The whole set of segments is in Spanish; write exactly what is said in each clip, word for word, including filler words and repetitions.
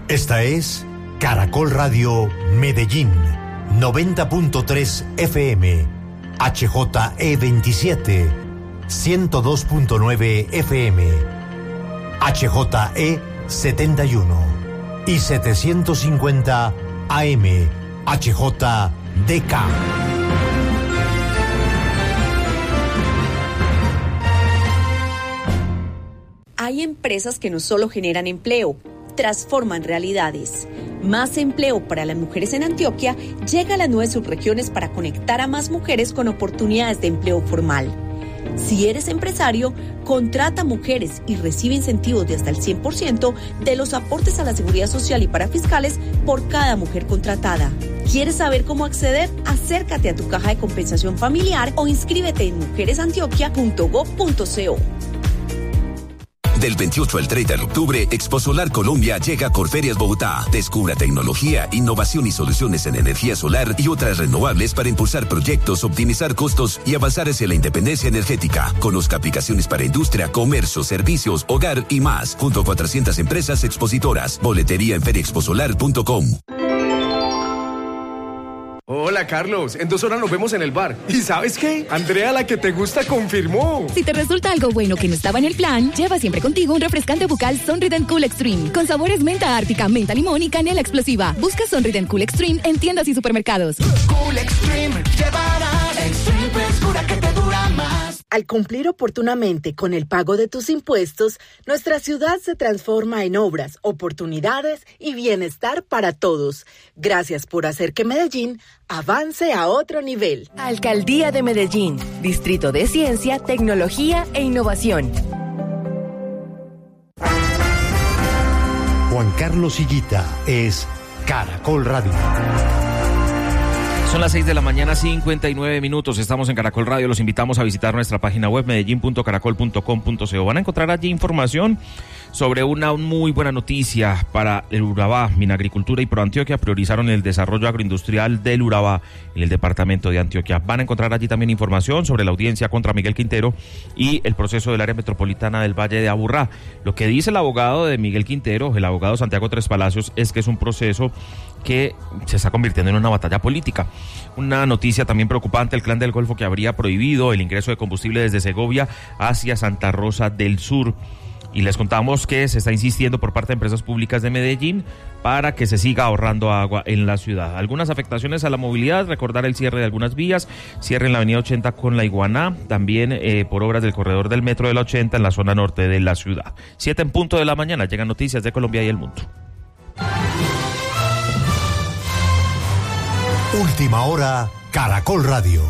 Esta es Caracol Radio Medellín, noventa punto tres F M, H J E veintisiete, ciento dos punto nueve F M, H J E setenta y uno y setecientos cincuenta A M, H J D K. Hay empresas que no solo generan empleo, transforman realidades. Más empleo para las mujeres en Antioquia llega a las nueve subregiones para conectar a más mujeres con oportunidades de empleo formal. Si eres empresario, contrata mujeres y recibe incentivos de hasta el cien por ciento de los aportes a la seguridad social y parafiscales por cada mujer contratada. ¿Quieres saber cómo acceder? Acércate a tu caja de compensación familiar o inscríbete en mujeres antioquia punto gob punto co. Del veintiocho al treinta de octubre, Exposolar Colombia llega a Corferias Bogotá. Descubra tecnología, innovación y soluciones en energía solar y otras renovables para impulsar proyectos, optimizar costos y avanzar hacia la independencia energética. Conozca aplicaciones para industria, comercio, servicios, hogar y más, junto a cuatrocientas empresas expositoras. Boletería en feria exposolar punto com. Hola, Carlos. En dos horas nos vemos en el bar. ¿Y sabes qué? Andrea, la que te gusta, confirmó. Si te resulta algo bueno que no estaba en el plan, lleva siempre contigo un refrescante bucal Sonrident Cool Extreme con sabores menta ártica, menta limón y canela explosiva. Busca Sonrident Cool Extreme en tiendas y supermercados. Cool Extreme llevará Extreme frescura que te dura más. Al cumplir oportunamente con el pago de tus impuestos, nuestra ciudad se transforma en obras, oportunidades y bienestar para todos. Gracias por hacer que Medellín avance a otro nivel. Alcaldía de Medellín, Distrito de Ciencia, Tecnología e Innovación. Juan Carlos Higuita es Caracol Radio. Son las seis de la mañana, cincuenta y nueve minutos. Estamos en Caracol Radio. Los invitamos a visitar nuestra página web medellín punto caracol punto com punto co. Van a encontrar allí información sobre una muy buena noticia para el Urabá. Minagricultura y ProAntioquia priorizaron el desarrollo agroindustrial del Urabá en el departamento de Antioquia. Van a encontrar allí también información sobre la audiencia contra Miguel Quintero y el proceso del área metropolitana del Valle de Aburrá. Lo que dice el abogado de Miguel Quintero, el abogado Santiago Tres Palacios, es que es un proceso que se está convirtiendo en una batalla política. Una noticia también preocupante: el Clan del Golfo, que habría prohibido el ingreso de combustible desde Segovia hacia Santa Rosa del Sur. Y les contamos que se está insistiendo por parte de empresas públicas de Medellín para que se siga ahorrando agua en la ciudad. Algunas afectaciones a la movilidad: recordar el cierre de algunas vías, cierre en la avenida ochenta con la Iguaná, también eh, por obras del corredor del metro de la ochenta en la zona norte de la ciudad. Siete en punto de la mañana, llegan noticias de Colombia y el mundo. Última hora, Caracol Radio.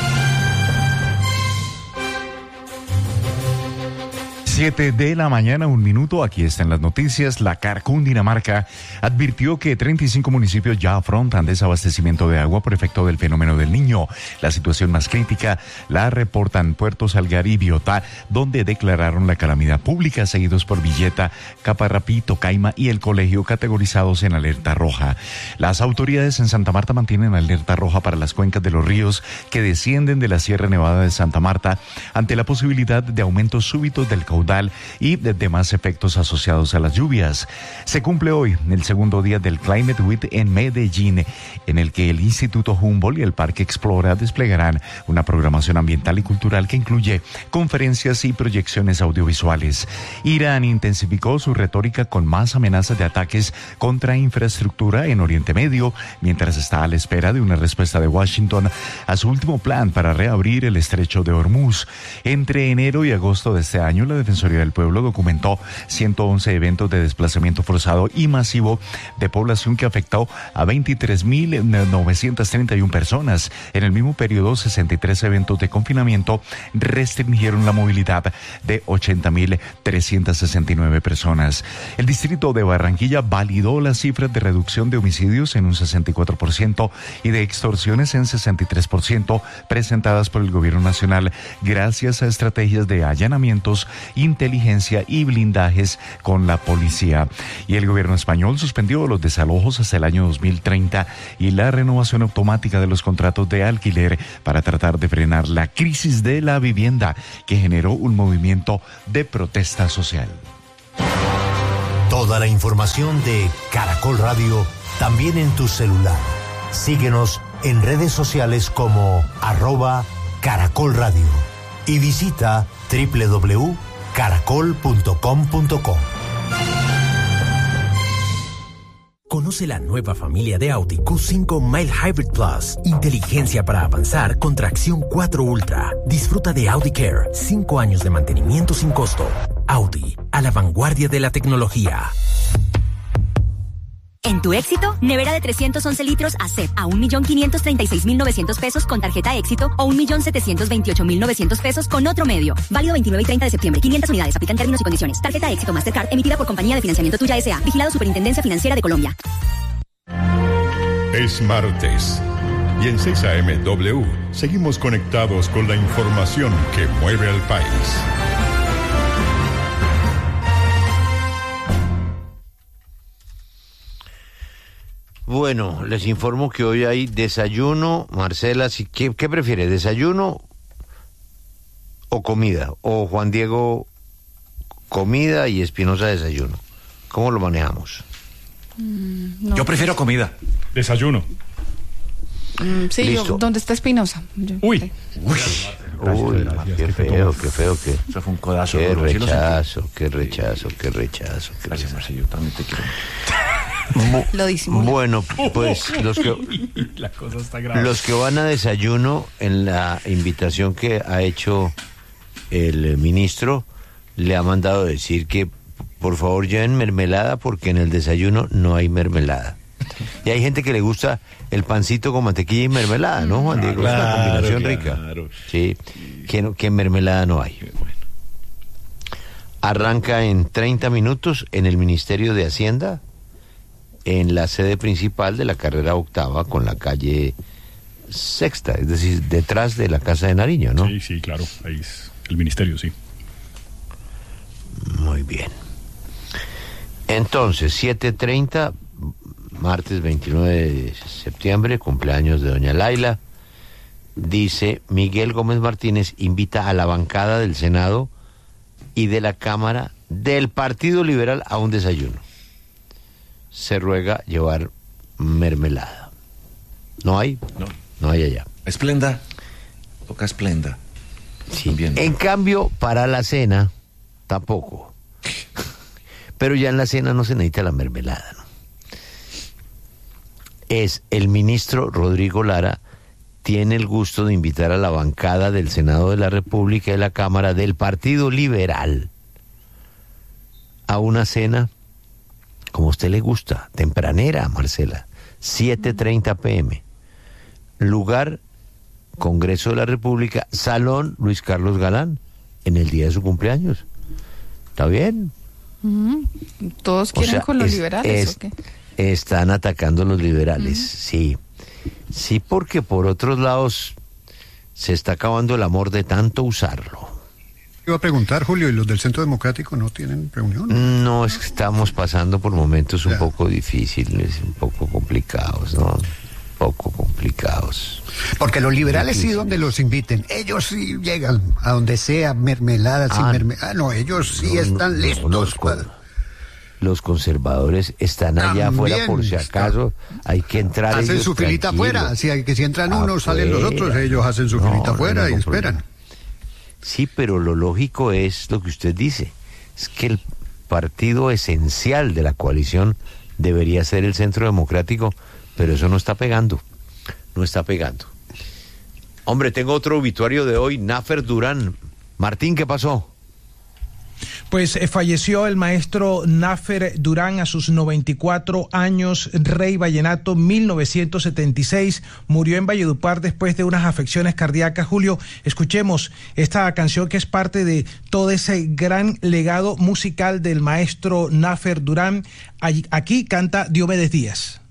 Siete de la mañana, un minuto. Aquí están las noticias. La CAR Cundinamarca advirtió que treinta y cinco municipios ya afrontan desabastecimiento de agua por efecto del fenómeno del Niño. La situación más crítica la reportan Puerto Salgar y Biotá, donde declararon la calamidad pública, seguidos por Villeta, Caparrapí, Tocaima y El Colegio, categorizados en alerta roja. Las autoridades en Santa Marta mantienen alerta roja para las cuencas de los ríos que descienden de la Sierra Nevada de Santa Marta, ante la posibilidad de aumentos súbitos del caudal y de demás efectos asociados a las lluvias. Se cumple hoy el segundo día del Climate Week en Medellín, en el que el Instituto Humboldt y el Parque Explora desplegarán una programación ambiental y cultural que incluye conferencias y proyecciones audiovisuales. Irán intensificó su retórica con más amenazas de ataques contra infraestructura en Oriente Medio, mientras está a la espera de una respuesta de Washington a su último plan para reabrir el estrecho de Hormuz. Entre enero y agosto de este año, la Defensoría del Pueblo documentó ciento once eventos de desplazamiento forzado y masivo de población que afectó a veintitrés mil novecientas treinta y una personas. En el mismo periodo, sesenta y tres eventos de confinamiento restringieron la movilidad de ochenta mil trescientas sesenta y nueve personas. El distrito de Barranquilla validó las cifras de reducción de homicidios en un sesenta y cuatro por ciento y de extorsiones en sesenta y tres por ciento presentadas por el gobierno nacional gracias a estrategias de allanamientos, inteligencia y blindajes con la policía. Y el gobierno español suspendió los desalojos hasta el año dos mil treinta y la renovación automática de los contratos de alquiler para tratar de frenar la crisis de la vivienda que generó un movimiento de protesta social. Toda la información de Caracol Radio también en tu celular. Síguenos en redes sociales como arroba Caracol Radio y visita doble u doble u doble u punto caracol punto com punto co. Conoce la nueva familia de Audi Q cinco Mild Hybrid Plus. Inteligencia para avanzar con tracción cuatro Ultra. Disfruta de Audi Care. cinco años de mantenimiento sin costo. Audi, a la vanguardia de la tecnología. En tu Éxito, nevera de trescientos once litros a C E P a un millón quinientos treinta y seis mil novecientos pesos con tarjeta Éxito o un millón setecientos veintiocho mil novecientos pesos con otro medio. Válido veintinueve y treinta de septiembre. quinientas unidades. Aplican términos y condiciones. Tarjeta Éxito Mastercard emitida por Compañía de Financiamiento Tuya S A. Vigilado Superintendencia Financiera de Colombia. Es martes. Y en seis A M W seguimos conectados con la información que mueve al país. Bueno, les informo que hoy hay desayuno. Marcela, ¿qué, qué prefiere? ¿Desayuno o comida? O Juan Diego, comida y Espinosa desayuno. ¿Cómo lo manejamos? Mm, no. Yo prefiero comida. Desayuno. Mm, sí, Listo. yo, ¿dónde está Espinosa? Yo, Uy. sí. Uy, Uy qué feo, qué feo, qué... Eso fue un codazo. Qué duro, ¿sí lo rechazo, sentí? qué rechazo, qué rechazo. Qué Gracias, rechazo. Marcelo, yo también te quiero. Bu- Lo disimula. Bueno, pues los que La cosa está grave. los que van a desayuno, en la invitación que ha hecho el ministro, le ha mandado decir que por favor lleven mermelada porque en el desayuno no hay mermelada. Y hay gente que le gusta el pancito con mantequilla y mermelada, ¿no, Juan Diego? Claro, es una combinación claro. rica. Sí, que, no- que mermelada no hay. Arranca en treinta minutos en el Ministerio de Hacienda, en la sede principal de la carrera octava con la calle Sexta, es decir, detrás de la Casa de Nariño, ¿no? Sí, sí, claro. Ahí es el ministerio, sí. Muy bien. Entonces, siete treinta, martes veintinueve de septiembre, cumpleaños de doña Laila. Dice, Miguel Gómez Martínez invita a la bancada del Senado y de la Cámara del Partido Liberal a un desayuno. Se ruega llevar mermelada. ¿No hay? No. No hay allá. Esplenda. Toca esplenda. Sí. También. En cambio, para la cena, tampoco. Pero ya en la cena no se necesita la mermelada, ¿no? Es el ministro Rodrigo Lara tiene el gusto de invitar a la bancada del Senado de la República y de la Cámara del Partido Liberal a una cena, como a usted le gusta, tempranera, Marcela, siete treinta p m Lugar, Congreso de la República, Salón Luis Carlos Galán, en el día de su cumpleaños. ¿Está bien? Mm, ¿Todos quieren O sea, con los es- liberales es- o qué? Están atacando a los liberales, Mm. sí. Sí, porque por otros lados se está acabando el amor de tanto usarlo. Iba a preguntar, Julio, ¿y los del Centro Democrático no tienen reunión? No, es que estamos pasando por momentos un Ya. poco difíciles, un poco complicados, ¿no? Poco complicados. Porque los liberales sí, Difícil. donde los inviten, ellos sí llegan a donde sea, mermelada, sin Ah, mermelada. Ah, no, ellos sí no, están no, listos. los, con- los conservadores están allá También afuera por si está. acaso hay que entrar. Hacen ellos su filita tranquilos. afuera, así que si entran unos, salen los Afuera. otros, ellos hacen su No, filita no afuera hay y ningún esperan. problema. Sí, pero lo lógico es lo que usted dice, es que el partido esencial de la coalición debería ser el Centro Democrático, pero eso no está pegando, no está pegando. Hombre, tengo otro obituario de hoy, Nafer Durán. Martín, ¿qué pasó? Pues eh, falleció el maestro Nafer Durán a sus noventa y cuatro años, rey vallenato, mil novecientos setenta y seis, murió en Valledupar después de unas afecciones cardíacas. Julio, escuchemos esta canción que es parte de todo ese gran legado musical del maestro Nafer Durán. Allí- Aquí canta Diomedes Díaz.